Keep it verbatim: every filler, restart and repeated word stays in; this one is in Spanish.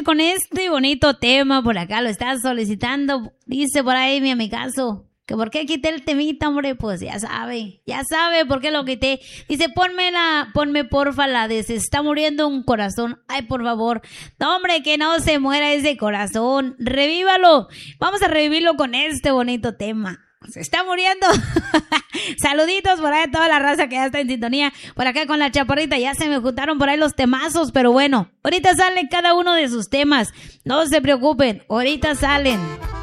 seguir con este bonito tema. Por acá lo está solicitando. Dice por ahí mi amigazo que por qué quité el temita, hombre. Pues ya sabe, ya sabe por qué lo quité. Dice, ponme la, ponme porfa la de se está muriendo un corazón. Ay, por favor. No, hombre, que no se muera ese corazón. Revívalo. Vamos a revivirlo con este bonito tema. Se está muriendo. Saluditos por ahí a toda la raza que ya está en sintonía. Por acá con la chaparrita ya se me juntaron por ahí los temazos. Pero bueno, ahorita salen cada uno de sus temas. No se preocupen, ahorita salen.